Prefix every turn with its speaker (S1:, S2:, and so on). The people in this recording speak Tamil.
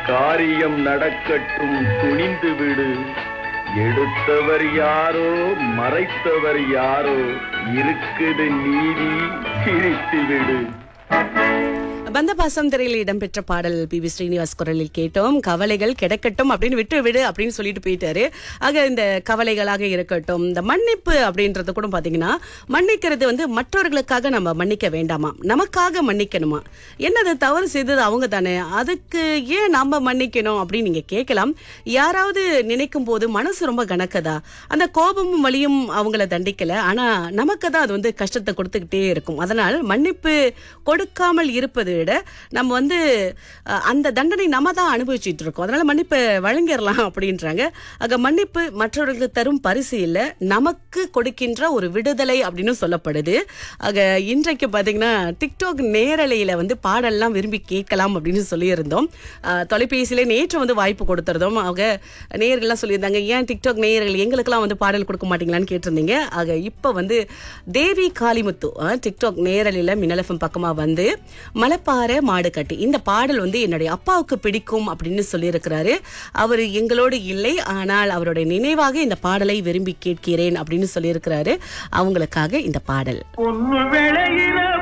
S1: காரியம் நடக்கட்டும் துணிந்து விடு. எடுத்தவர் யாரோ மறைத்தவர் யாரோ, இருக்குது நீதி, சிரித்து விடு.
S2: பந்தபாசம் திரையில் இடம்பெற்ற பாடல் பி.வி. ஸ்ரீனிவாஸ் குரலில் கேட்டோம். கவலைகள் கிடக்கட்டும் அப்படின்னு விட்டு விடு அப்படின்னு சொல்லிட்டு போயிட்டாரு. ஆக இந்த கவலைகளாக இருக்கட்டும், இந்த மன்னிப்பு அப்படின்றது கூட பாத்தீங்கன்னா, மன்னிக்கிறது மற்றவர்களுக்காக நம்ம மன்னிக்க வேண்டாமா, நமக்காக மன்னிக்கணுமா. என்னது தவறு செய்தது அவங்க தானே, அதுக்கு ஏன் நாம மன்னிக்கணும் அப்படின்னு நீங்க கேட்கலாம். யாராவது நினைக்கும் போது மனசு ரொம்ப கணக்கதா, அந்த கோபமும் வலியும் அவங்கள தண்டிக்கல, ஆனா நமக்கு தான் அது கஷ்டத்தை கொடுத்துக்கிட்டே இருக்கும். அதனால் மன்னிப்பு கொடுக்காமல் இருப்பது விட நம்ம அந்த தண்டனை நம்ம தான் அனுபவிச்சுட்டு இருக்கோம். அதனால மன்னிப்பு வழங்கிடலாம் அப்படின்றாங்க. ஆக மன்னிப்பு மற்றவர்களுக்கு தரும் பரிசு இல்ல, நமக்கு கொடுக்கின்ற ஒரு விடுதலை அப்படின்னு சொல்லப்படுது. ஆக இன்றைக்கு பாத்தீங்கன்னா டிக்டாக் நேரலையில பாடல்லாம் விரும்பி கேட்கலாம் அப்படின்னு சொல்லியிருந்தோம். தொலைபேசியில நேற்று வாய்ப்பு கொடுத்திருந்தோம். ஆக நேயர்கள்லாம் சொல்லியிருந்தாங்க, ஏன் டிக்டாக் நேயர்கள் எங்களுக்கெல்லாம் பாடல் கொடுக்க மாட்டீங்களான்னு கேட்டிருந்தீங்க. ஆக இப்ப தேவி காளிமுத்து டிக்டாக் நேரலையில மின்னல் எஃப்எம் பக்கமா மலைப்பாறை மாடு கட்டி இந்த பாடல் என்னுடைய அப்பாவுக்கு பிடிக்கும் அப்படின்னு சொல்லியிருக்கிறாரு. அவர் எங்களோடு இல்லை, ஆனால் அவருடைய நினைவாக இந்த பாடலை விரும்பி கேட்கிறேன் அப்படின்னு சொல்லியிருக்கிறாரு. அவங்களுக்காக இந்த பாடல்.